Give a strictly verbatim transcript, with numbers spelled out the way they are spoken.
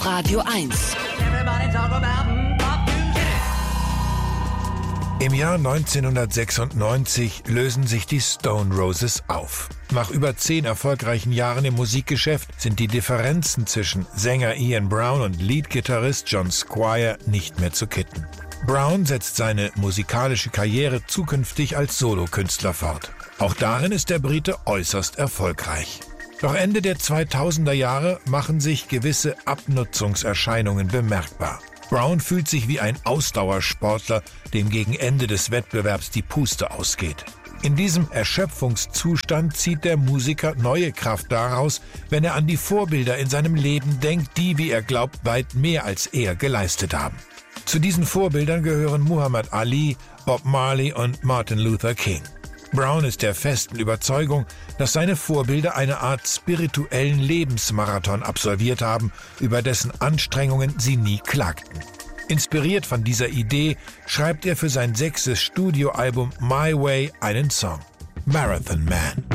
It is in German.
auf Radio eins. Im Jahr neunzehnhundertsechsundneunzig lösen sich die Stone Roses auf. Nach über zehn erfolgreichen Jahren im Musikgeschäft sind die Differenzen zwischen Sänger Ian Brown und Leadgitarrist John Squire nicht mehr zu kitten. Brown setzt seine musikalische Karriere zukünftig als Solokünstler fort. Auch darin ist der Brite äußerst erfolgreich. Doch Ende der zweitausender Jahre machen sich gewisse Abnutzungserscheinungen bemerkbar. Brown fühlt sich wie ein Ausdauersportler, dem gegen Ende des Wettbewerbs die Puste ausgeht. In diesem Erschöpfungszustand zieht der Musiker neue Kraft daraus, wenn er an die Vorbilder in seinem Leben denkt, die, wie er glaubt, weit mehr als er geleistet haben. Zu diesen Vorbildern gehören Muhammad Ali, Bob Marley und Martin Luther King. Brown ist der festen Überzeugung, dass seine Vorbilder eine Art spirituellen Lebensmarathon absolviert haben, über dessen Anstrengungen sie nie klagten. Inspiriert von dieser Idee schreibt er für sein sechstes Studioalbum My Way einen Song, Marathon Man.